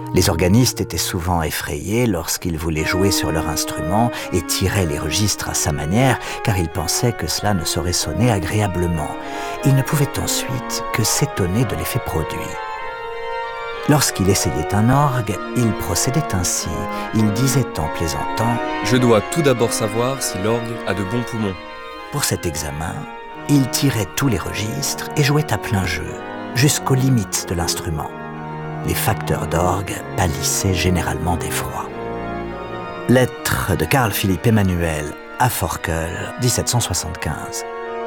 Les organistes étaient souvent effrayés lorsqu'ils voulaient jouer sur leur instrument et tiraient les registres à sa manière, car ils pensaient que cela ne saurait sonner agréablement. Ils ne pouvaient ensuite que s'étonner de l'effet produit. Lorsqu'il essayait un orgue, il procédait ainsi. Il disait en plaisantant « Je dois tout d'abord savoir si l'orgue a de bons poumons. » Pour cet examen, il tirait tous les registres et jouait à plein jeu, jusqu'aux limites de l'instrument. Les facteurs d'orgue pâlissaient généralement d'effroi. Lettre de Carl Philipp Emanuel à Forkel, 1775.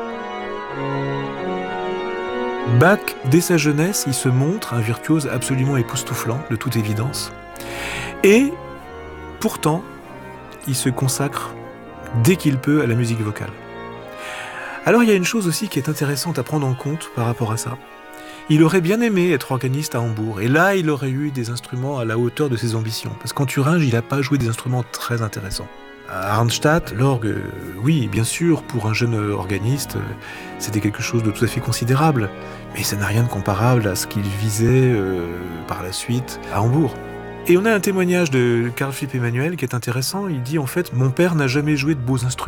Bach, dès sa jeunesse, il se montre un virtuose absolument époustouflant, de toute évidence. Et pourtant, il se consacre dès qu'il peut à la musique vocale. Alors il y a une chose aussi qui est intéressante à prendre en compte par rapport à ça. Il aurait bien aimé être organiste à Hambourg, et là il aurait eu des instruments à la hauteur de ses ambitions, parce qu'en Thuringe il n'a pas joué des instruments très intéressants. À Arnstadt, l'orgue, oui, bien sûr, pour un jeune organiste, c'était quelque chose de tout à fait considérable, mais ça n'a rien de comparable à ce qu'il visait par la suite à Hambourg. Et on a un témoignage de Carl Philipp Emanuel qui est intéressant, il dit en fait « Mon père n'a jamais joué de beaux instruments ».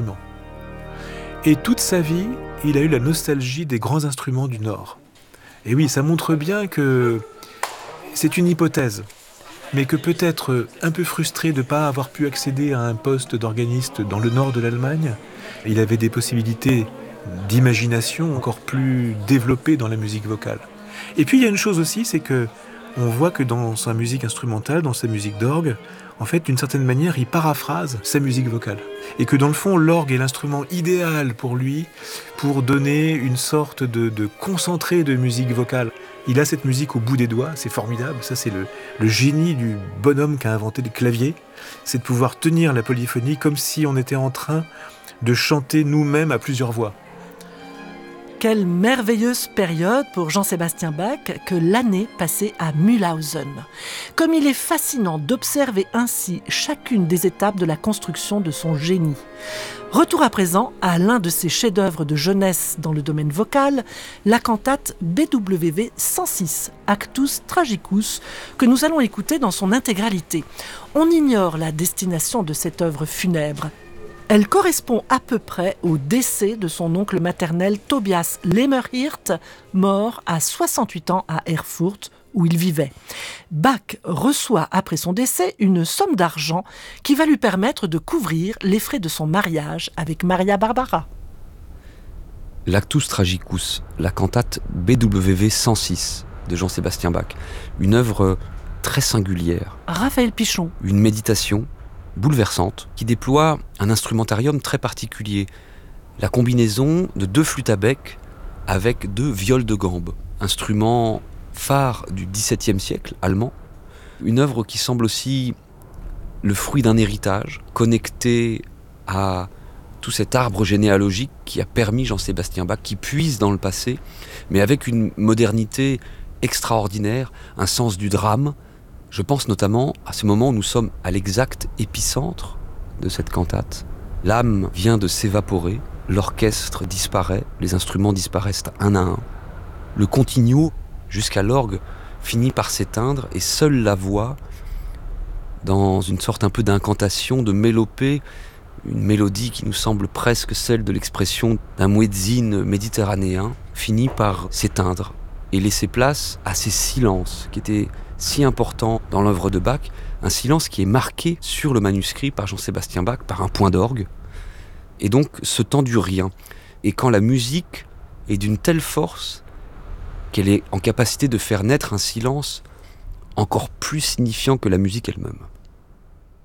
Et toute sa vie, il a eu la nostalgie des grands instruments du Nord. Et oui, ça montre bien que c'est une hypothèse, mais que peut-être un peu frustré de ne pas avoir pu accéder à un poste d'organiste dans le nord de l'Allemagne, il avait des possibilités d'imagination encore plus développées dans la musique vocale. Et puis il y a une chose aussi, c'est que on voit que dans sa musique instrumentale, dans sa musique d'orgue, en fait, d'une certaine manière, il paraphrase sa musique vocale. Et que dans le fond, l'orgue est l'instrument idéal pour lui, pour donner une sorte de concentré de musique vocale. Il a cette musique au bout des doigts, c'est formidable. Ça, c'est le génie du bonhomme qui a inventé le clavier. C'est de pouvoir tenir la polyphonie comme si on était en train de chanter nous-mêmes à plusieurs voix. Quelle merveilleuse période pour Jean-Sébastien Bach que l'année passée à Mühlhausen. Comme il est fascinant d'observer ainsi chacune des étapes de la construction de son génie. Retour à présent à l'un de ses chefs-d'œuvre de jeunesse dans le domaine vocal, la cantate BWV 106, Actus Tragicus, que nous allons écouter dans son intégralité. On ignore la destination de cette œuvre funèbre. Elle correspond à peu près au décès de son oncle maternel Tobias Lämmerhirt, mort à 68 ans à Erfurt, où il vivait. Bach reçoit après son décès une somme d'argent qui va lui permettre de couvrir les frais de son mariage avec Maria Barbara. L'Actus Tragicus, la cantate BWV 106 de Jean-Sébastien Bach. Une œuvre très singulière. Raphaël Pichon. Une méditation bouleversante, qui déploie un instrumentarium très particulier. La combinaison de 2 flûtes à bec avec 2 viols de gambe. Instrument phare du XVIIe siècle, allemand. Une œuvre qui semble aussi le fruit d'un héritage, connecté à tout cet arbre généalogique qui a permis Jean-Sébastien Bach, qui puise dans le passé, mais avec une modernité extraordinaire, un sens du drame. Je pense notamment à ce moment où nous sommes à l'exact épicentre de cette cantate. L'âme vient de s'évaporer, l'orchestre disparaît, les instruments disparaissent un à un. Le continuo jusqu'à l'orgue finit par s'éteindre et seule la voix, dans une sorte un peu d'incantation, de mélopée, une mélodie qui nous semble presque celle de l'expression d'un muezzin méditerranéen, finit par s'éteindre et laisser place à ces silences qui étaient si important dans l'œuvre de Bach, un silence qui est marqué sur le manuscrit par Jean-Sébastien Bach, par un point d'orgue, et donc ce temps du rien. Et quand la musique est d'une telle force qu'elle est en capacité de faire naître un silence encore plus signifiant que la musique elle-même.